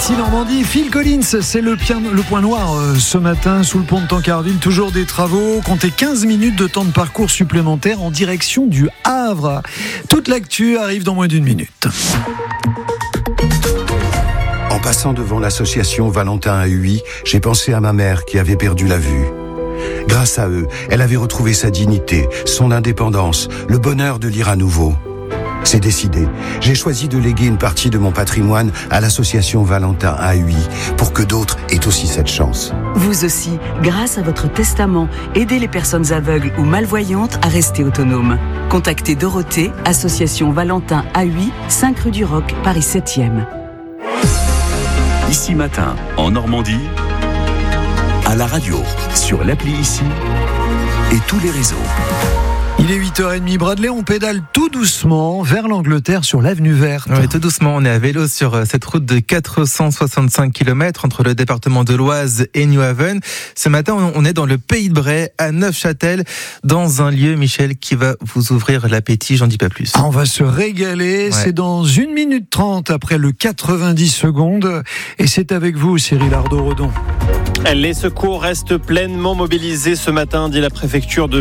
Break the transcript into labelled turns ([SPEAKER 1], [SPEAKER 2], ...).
[SPEAKER 1] ici Normandie. Phil Collins, c'est le point noir ce matin sous le pont de Tancarville. Toujours des travaux. Comptez 15 minutes de temps de parcours supplémentaire en direction du Havre. Toute l'actu arrive dans moins d'une minute.
[SPEAKER 2] En passant devant l'association Valentin à Huy, j'ai pensé à ma mère qui avait perdu la vue. Grâce à eux, elle avait retrouvé sa dignité, son indépendance, le bonheur de lire à nouveau. C'est décidé. J'ai choisi de léguer une partie de mon patrimoine à l'association Valentin à Huy pour que d'autres aient aussi cette chance.
[SPEAKER 3] Vous aussi, grâce à votre testament, aidez les personnes aveugles ou malvoyantes à rester autonomes. Contactez Dorothée, association Valentin à Huy, 5 rue du Roc, Paris 7e.
[SPEAKER 4] Ici Matin, en Normandie, à la radio, sur l'appli Ici et tous les réseaux.
[SPEAKER 1] Il est 8h30, Bradley, on pédale tout doucement vers l'Angleterre sur l'avenue Verte.
[SPEAKER 5] Oui, tout doucement, on est à vélo sur cette route de 465 km entre le département de l'Oise et Newhaven. Ce matin, on est dans le Pays de Bray, à Neufchâtel, dans un lieu, Michel, qui va vous ouvrir l'appétit, j'en dis pas plus.
[SPEAKER 1] On va se régaler, ouais. C'est dans 1 minute 30 après le 90 secondes. Et c'est avec vous, Cyril Ardo-Redon.
[SPEAKER 6] Les secours restent pleinement mobilisés ce matin, dit la préfecture de